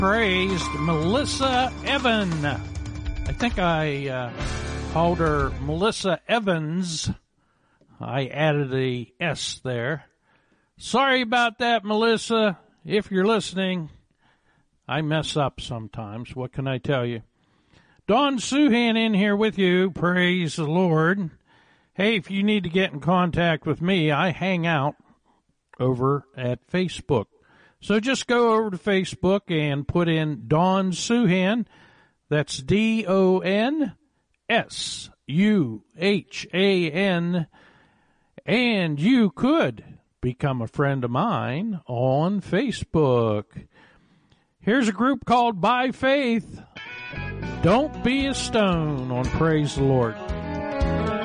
praised Melissa Evan. I think I called her Melissa Evans. I added a S there. Sorry about that, Melissa. If you're listening, I mess up sometimes. What can I tell you? Dawn Suhan in here with you. Praise the Lord. Hey, if you need to get in contact with me, I hang out over at Facebook. So just go over to Facebook and put in Dawn Suhan. That's DONSUHAN. And you could become a friend of mine on Facebook. Here's a group called By Faith. Don't be a stone on Praise the Lord.